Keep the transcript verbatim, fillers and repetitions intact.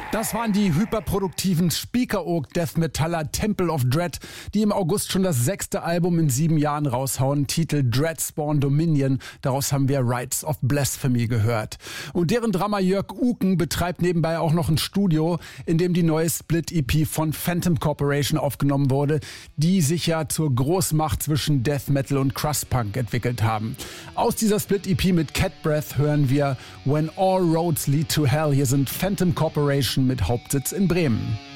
Das waren die hyperproduktiven Speaker Oak Death Metaller Temple of Dread, die im August schon das sechste Album in sieben Jahren raushauen, Titel Dreadspawn Dominion. Daraus haben wir Rites of Blasphemy gehört. Und deren Drummer Jörg Uken betreibt nebenbei auch noch ein Studio, in dem die neue Split-E P von Phantom Corporation aufgenommen wurde, die sich ja zur Großmacht zwischen Death Metal und Crustpunk entwickelt haben. Aus dieser Split-E P mit Cat Breath hören wir When All Roads Lead to Hell. Hier sind Phantom Corporation mit Hauptsitz in Bremen.